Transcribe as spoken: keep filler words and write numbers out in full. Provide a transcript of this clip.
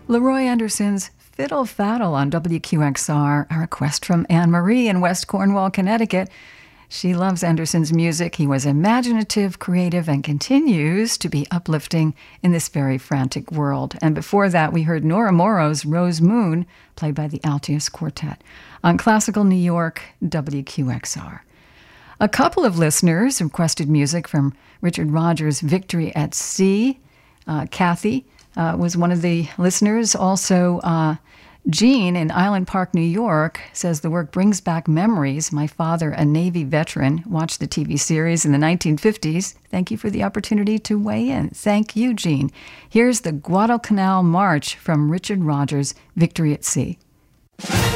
Leroy Anderson's Fiddle Faddle on W Q X R, a request from Anne Marie in West Cornwall, Connecticut. She loves Anderson's music. He was imaginative, creative, and continues to be uplifting in this very frantic world. And before that, we heard Nora Morrow's Rose Moon, played by the Altius Quartet, on Classical New York, W Q X R. A couple of listeners requested music from Richard Rodgers' Victory at Sea. Uh, Kathy uh, was one of the listeners. Also, uh, Jean in Island Park, New York, says the work brings back memories. My father, a Navy veteran, watched the T V series in the nineteen fifties. Thank you for the opportunity to weigh in. Thank you, Jean. Here's the Guadalcanal March from Richard Rodgers' Victory at Sea.